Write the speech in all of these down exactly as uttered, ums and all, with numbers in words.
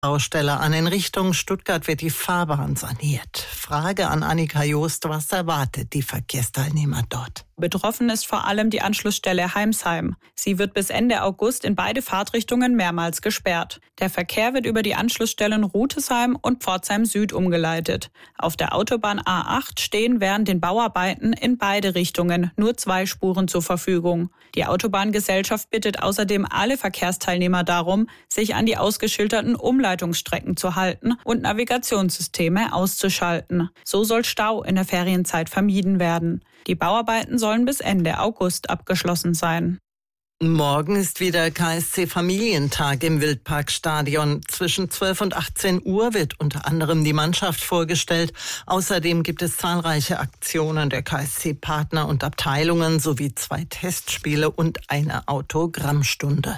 Baustelle an. In Richtung Stuttgart wird die Fahrbahn saniert. Frage an Annika Joost, was erwartet die Verkehrsteilnehmer dort? Betroffen ist vor allem die Anschlussstelle Heimsheim. Sie wird bis Ende August in beide Fahrtrichtungen mehrmals gesperrt. Der Verkehr wird über die Anschlussstellen Rutesheim und Pforzheim Süd umgeleitet. Auf der Autobahn A acht stehen während den Bauarbeiten in beide Richtungen nur zwei Spuren zur Verfügung. Die Autobahngesellschaft bittet außerdem alle Verkehrsteilnehmer darum, sich an die ausgeschilderten Umleitungsstrecken zu halten und Navigationssysteme auszuschalten. So soll Stau in der Ferienzeit vermieden werden. Die Bauarbeiten sollen bis Ende August abgeschlossen sein. Morgen ist wieder K S C-Familientag im Wildparkstadion. Zwischen zwölf und achtzehn Uhr wird unter anderem die Mannschaft vorgestellt. Außerdem gibt es zahlreiche Aktionen der K S C-Partner und Abteilungen sowie zwei Testspiele und eine Autogrammstunde.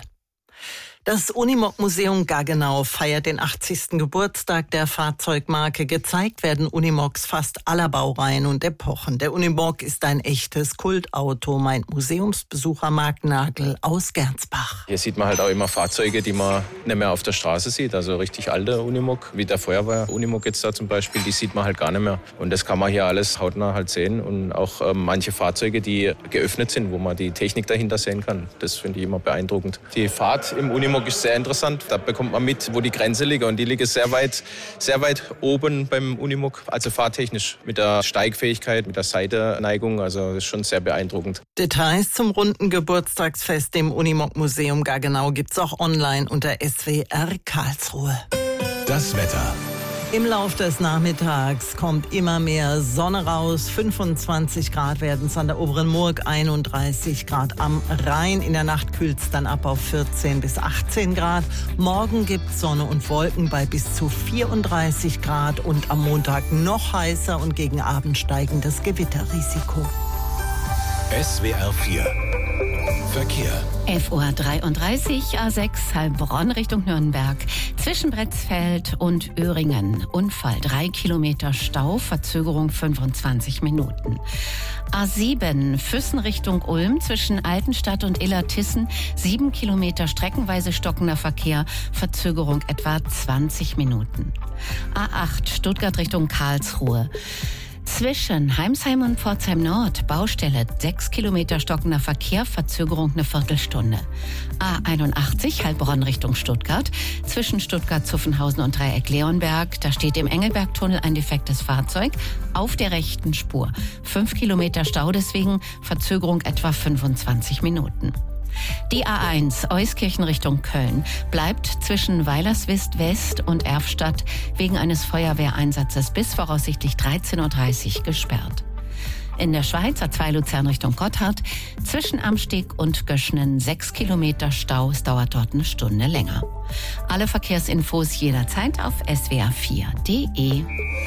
Das Unimog-Museum Gaggenau feiert den achtzigsten Geburtstag der Fahrzeugmarke. Gezeigt werden Unimogs fast aller Baureihen und Epochen. Der Unimog ist ein echtes Kultauto, meint Museumsbesucher Marc Nagel aus Gernsbach. Hier sieht man halt auch immer Fahrzeuge, die man nicht mehr auf der Straße sieht. Also richtig alte Unimog, wie der Feuerwehr-Unimog jetzt da zum Beispiel, die sieht man halt gar nicht mehr. Und das kann man hier alles hautnah halt sehen. Und auch äh, manche Fahrzeuge, die geöffnet sind, wo man die Technik dahinter sehen kann. Das finde ich immer beeindruckend. Die Fahrt im Unimog ist sehr interessant. Da bekommt man mit, wo die Grenze liegt. Und die liegt sehr weit, sehr weit oben beim Unimog. Also fahrtechnisch mit der Steigfähigkeit, mit der Seitenneigung. Also das ist schon sehr beeindruckend. Details zum runden Geburtstagsfest im Unimog-Museum Gaggenau gibt's auch online unter S W R Karlsruhe. Das Wetter. Im Lauf des Nachmittags kommt immer mehr Sonne raus. fünfundzwanzig Grad werden es an der oberen Murg, einunddreißig Grad am Rhein. In der Nacht kühlt es dann ab auf vierzehn bis achtzehn Grad. Morgen gibt es Sonne und Wolken bei bis zu vierunddreißig Grad und am Montag noch heißer und gegen Abend steigendes Gewitterrisiko. S W R vier Verkehr. elf Uhr dreiunddreißig, A sechs Heilbronn Richtung Nürnberg. Zwischen Bretzfeld und Öhringen. Unfall, drei Kilometer Stau, Verzögerung fünfundzwanzig Minuten. A sieben Füssen Richtung Ulm zwischen Altenstadt und Illertissen. sieben Kilometer streckenweise stockender Verkehr, Verzögerung etwa zwanzig Minuten. A acht Stuttgart Richtung Karlsruhe. Zwischen Heimsheim und Pforzheim Nord, Baustelle, sechs Kilometer stockender Verkehr, Verzögerung eine Viertelstunde. A einundachtzig, Heilbronn Richtung Stuttgart, zwischen Stuttgart-Zuffenhausen und Dreieck-Leonberg, da steht im Engelbergtunnel ein defektes Fahrzeug auf der rechten Spur. Fünf Kilometer Stau, deswegen Verzögerung etwa fünfundzwanzig Minuten. Die A eins Euskirchen Richtung Köln bleibt zwischen Weilerswist West und Erfstadt wegen eines Feuerwehreinsatzes bis voraussichtlich dreizehn Uhr dreißig gesperrt. In der Schweiz A zwei Luzern Richtung Gotthard zwischen Amsteg und Göschnen sechs Kilometer Stau. Es dauert dort eine Stunde länger. Alle Verkehrsinfos jederzeit auf S W R vier Punkt de.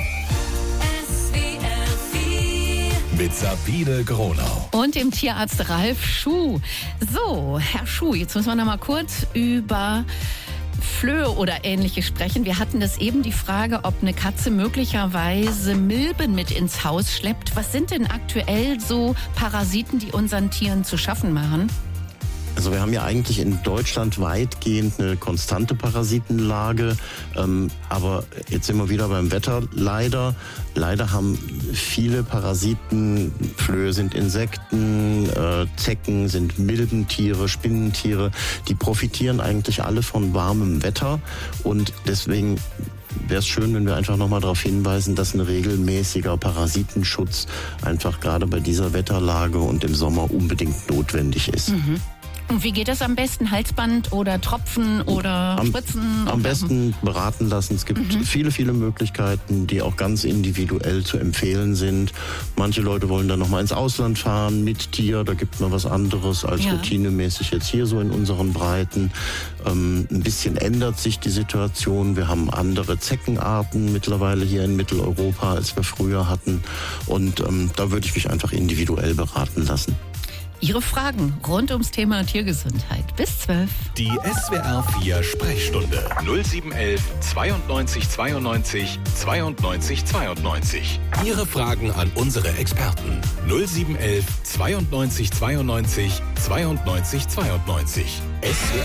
Mit Sabine Gronau. Und dem Tierarzt Ralf Schuh. So, Herr Schuh, jetzt müssen wir noch mal kurz über Flöhe oder Ähnliches sprechen. Wir hatten das eben die Frage, ob eine Katze möglicherweise Milben mit ins Haus schleppt. Was sind denn aktuell so Parasiten, die unseren Tieren zu schaffen machen? Also wir haben ja eigentlich in Deutschland weitgehend eine konstante Parasitenlage, ähm, aber jetzt sind wir wieder beim Wetter leider. Leider haben viele Parasiten, Flöhe sind Insekten, äh, Zecken sind Milbentiere, Spinnentiere, die profitieren eigentlich alle von warmem Wetter und deswegen wäre es schön, wenn wir einfach nochmal darauf hinweisen, dass ein regelmäßiger Parasitenschutz einfach gerade bei dieser Wetterlage und im Sommer unbedingt notwendig ist. Mhm. Und wie geht das am besten? Halsband oder Tropfen oder am, Spritzen? Am besten beraten lassen. Es gibt mhm. viele, viele Möglichkeiten, die auch ganz individuell zu empfehlen sind. Manche Leute wollen dann nochmal ins Ausland fahren mit Tier. Da gibt man was anderes als ja. routinemäßig jetzt hier so in unseren Breiten. Ähm, ein bisschen ändert sich die Situation. Wir haben andere Zeckenarten mittlerweile hier in Mitteleuropa, als wir früher hatten. Und ähm, da würde ich mich einfach individuell beraten lassen. Ihre Fragen rund ums Thema Tiergesundheit bis zwölf. Die S W R vier Sprechstunde null sieben eins eins zweiundneunzig zweiundneunzig zweiundneunzig zweiundneunzig. Ihre Fragen an unsere Experten null sieben eins eins zweiundneunzig zweiundneunzig zweiundneunzig zweiundneunzig. S W R